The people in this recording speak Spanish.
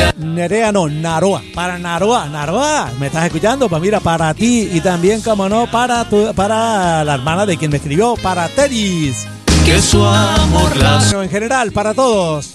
Nerea no, Naroa. Para Naroa, Naroa. ¿Me estás escuchando? Pues mira, para ti y también, como no, para la hermana de quien me escribió, para Teris. Que su amor las... Bueno, en general, para todos.